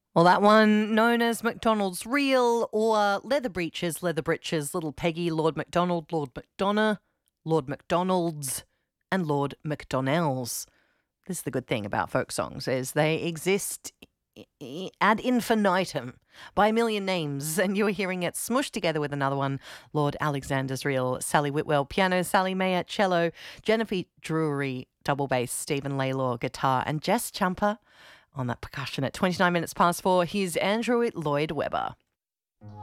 Well, that one known as McDonald's Reel or Leather Breeches, Leather Breeches, Little Peggy, Lord MacDonald, Lord MacDonough, Lord MacDonald's, and Lord MacDonnell's. This is the good thing about folk songs is they exist ad infinitum by a million names, and you're hearing it smushed together with another one, Lord Alexander's Reel, Sally Whitwell, piano, Sally Mayer, cello, Jennifer Drury, double bass, Stephen Laylor, guitar, and Jess Champer on that percussion at 29 minutes past 4. Here's Andrew Lloyd Webber.